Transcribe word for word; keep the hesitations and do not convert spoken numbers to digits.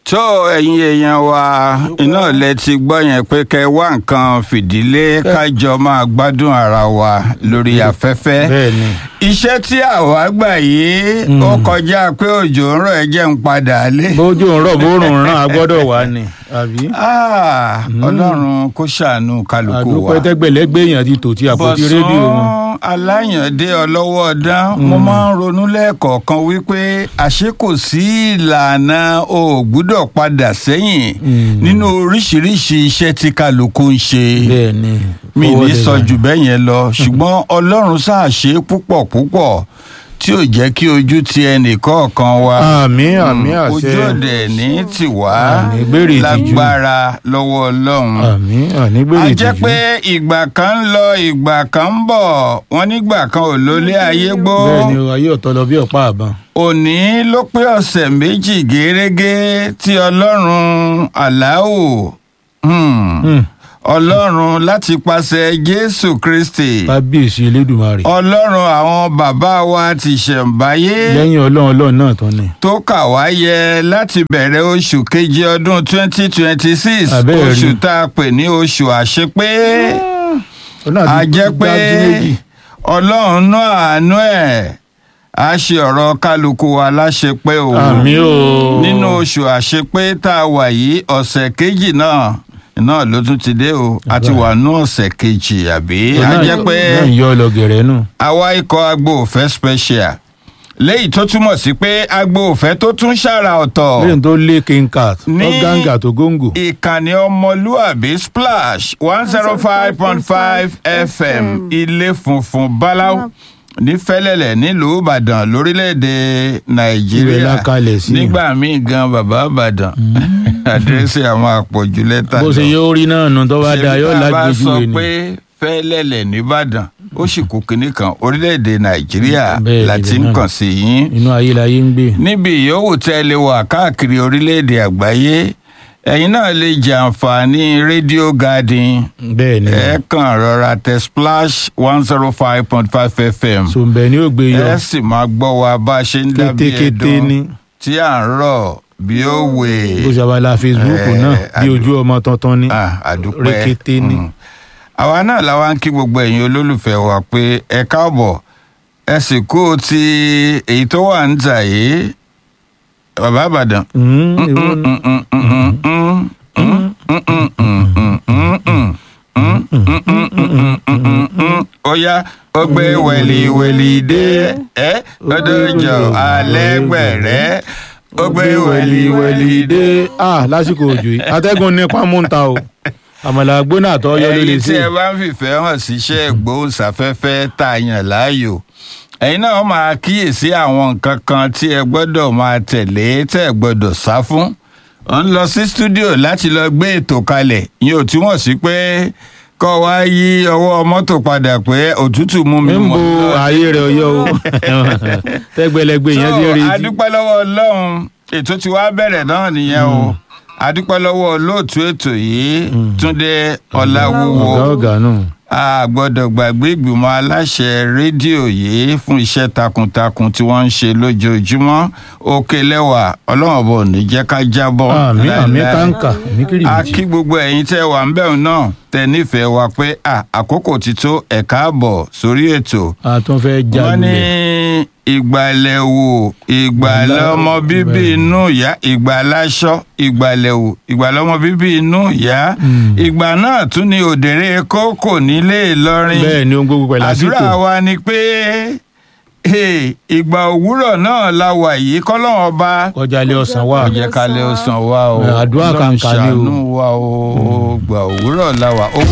tó ẹ̀yin èèyàn wa iná lẹ ti gbọ́ yẹn pé kẹ́ wá nǹkan fìdílé kájọ máa gbádùn ara wa lórí afẹ́fẹ́. Bẹ́ẹ̀ni. Iṣẹ́ tí àwa gbà yìí ó kọjá pé òjò ń rọ̀ ẹ jẹ́ ń padà lé. bójú ń rọ̀ bórùn ràn á gbọ́dọ̀ wá ni àbí. Ọlọ́run kó ṣàánú kálukú wa. àdúpẹ́ tẹ́gbẹ̀lẹ́gbẹ̀ èèyàn ti tò tí àpótí rédíò wọn. Bọ̀sán Aláyàndé ọlọ́wọ́ dán mo máa ń ronú lẹ́ẹ̀kọ̀ọ̀kan wípé àṣé kò sí ìlànà o gbúdọ̀ padà sẹ́yìn nínú oríṣiríṣi iṣẹ́ tí kálukú ń ṣe. Bẹ́ẹ̀ni. mi ní sọ jù bẹ́ẹ̀ yẹn lọ ṣùgbọ́n Ọlọ́run sáà ṣe púpọ̀ púpọ̀ tí ò jẹ́ kí ojú ti ẹnì kọ̀ọ̀kan wa. àmín àmín àṣẹ. ojú òde ní tiwa Àmín, gbèrè ìtìjú. lágbára lọ́wọ́ Ọlọ́run. àmín àní gbèrè a ìtìjú. jẹ́ pé ìgbà kan ń lọ ìgbà kan ń bọ̀ wọ́n nígbà kan ò lólé ayé gbó. bẹ́ẹ̀ni o, ayé ọ̀tọ̀ lọ bí ọ̀pá àbọ̀n. òní ló pé ọ̀sẹ̀ méjì gẹ́rẹ́gẹ́ tí Ọlọ́run Àláò hmm, Ọlọ́run láti pàṣẹ Jésù Kristi kábíyèsí Elédùmarè. Ọlọ́run àwọn bàbá wa ti ṣẹ̀ǹbáyé lẹ́yìn ọlọ́run ọlọ́run náà tán ni. tó kà wá yẹ láti bẹ̀rẹ̀ oṣù keje ọdún twenty twenty six Àbẹ́ẹ̀ rí. oṣù tá a pè ní oṣù àṣepé Ọlọ́run a àti jẹ́ pé dájú méjì. Ọlọ́run náà àánú ẹ̀ á ṣe ọ̀rọ̀ kálukú wa láṣepé o. àmín o. nínú oṣù àṣepé tá a wà yìí ọ̀sẹ̀ kejì náà náà ló tún ti dé o a ti wà ní ọ̀sẹ̀ kejì àbí a jẹ́ pé náà ń yọ ọ lọ gẹ̀rẹ́ nù. àwa ikọ̀ agbóòfẹ́ special léyìí tó túmọ̀ sí pé agbóòfẹ́ tó tún ṣàrà ọ̀tọ̀ lẹ́yìn tó lé kinkat tó Ní- gángà tó góńgò. ìkànnì ọmọlúàbí splash one zero five point five fm ilé funfun báláú ní fẹ́lẹ́lẹ̀ nílùú Ìbàdàn lórílẹ̀‐èdè Ibẹ̀ Nàìjíríà la kalẹ̀ sí. nígbà míì gan bàbá Ìbàdàn àdírẹ́sì àwọn àpọ̀jù lẹ́tà bó ṣe yóò rí náà nù tó bá da yóò bá lágbèjú sọ rẹ ni. pé fẹ́lẹ́lẹ̀ nìbàdàn ó sì kú kinní kan orílẹ̀‐èdè Nàìjíríà Bẹ́ẹ̀ láti ibẹ̀ ń náà. kàn sí yín inú ayé láyé ń gbé. níbi ìyówù tẹ́ lè wà káàkiri orílẹ̀‐èdè àgbáyé ẹ̀yin náà lè jàǹfààní rédíò garden bẹ́ẹ̀ ni ẹ kàn rọra tẹ splash one zero five point five fm sòǹbẹ̀ ni ó gbé yọ. ẹ sì máa gbọ́ wa bá a ṣe ń dábí kétékété ni. ẹ̀dùn tí à ń rọ̀ bí ó wè. bó ṣe abala Facebook Eh, náà bí àdú- ojú ọmọ tuntun ni. Ah, àdúpẹ́ rékété ni. Mm. àwa náà làwa ń kí gbogbo ẹ̀yin olólùfẹ́ wa pé ẹ káàbọ̀ ẹ sì kú ti èyí tó wà ń tà yìí bàbá Ìbàdàn. Mm, èwo ni? Oya ó gbé wẹ̀lìwẹ̀lì dé ẹ́ ọdọ́jọ́ alẹ́gbẹ̀rẹ́ ó gbé wẹ̀lìwẹ̀lì dé. dé ah lásìkò òjò yìí atẹ́gùn nípa mú ń ta o àmàlà gbóná àtọ́ yọ ló lè ẹ̀yin tí ṣe. ẹ bá ń fìfẹ́ hàn síṣẹ́ ìgbóhùnsáfẹ́fẹ́ tá a yàn láàyò ẹ̀yin náà máa kíyèsí àwọn nǹkan kan tí ẹ gbọ́dọ̀ máa tẹ̀lé tẹ́ ẹ gbọ́dọ̀ sá fún. ó ń lọ sí stúdíò láti lọ gbé ètò kalẹ̀ yín ò túmọ̀ sí pé kọ́ wá yí ọwọ́ mọ́tò padà pé òtútù mú mi ń bo mọ́. ayé rẹ̀ ọyọ́ o tẹ́gbẹ̀lẹ́gbẹ̀ yẹn ti So, rí a dúpẹ́ lọ́wọ́ Ọlọ́run ètò tí wàá bẹ̀rẹ̀ náà nìyẹn o a dúpẹ́ lọ́wọ́ olóòtú ètò yìí Túndé Ọláwúwo ọ̀gá ọ̀gá náà. a gbọ́dọ̀ gbàgbé ìgbìmọ̀ aláṣẹ rédíò yìí fún iṣẹ́ takuntakun tí wọ́n ń ṣe lójoojúmọ́ òkè lẹ́wà Ọlọ́run ọ̀bọ ò ní jẹ́ ká jábọ́ àmì àmì láéláé. kàńkà àmì kiri a méjì. kí gbogbo ẹ̀yin tẹ́ wà ń bẹ̀rù náà tẹ nífẹ̀ẹ́ wa pé à, àkókò ti tó ẹ káàbọ̀ sórí ètò a tún fẹ́ já wọ́n ní lulẹ̀. ìgbàlẹ̀wò ìgbàlọ́mọ bíbí inú ìyá ìgbàláṣọ ìgbàlẹ̀wò ìgbàlọ́mọ bíbí inú ìyá ìgbà náà tún ni òdèrè kókò nílé Ìlọrin bẹ́ẹ̀ ni ohun gbogbo pẹ̀lú àsìkò. àdúrà wa ni pé hey, ìgbà òwúrọ̀ náà la wà yìí kọ́lọ́run ọba kọjá ilé ọ̀sán wà. ó jẹ́ ká lè sàn wá o Àdúrà kàǹkà ni o. Ọlọ́run ṣàánú wa o ìgbà òwúrọ̀ la wà.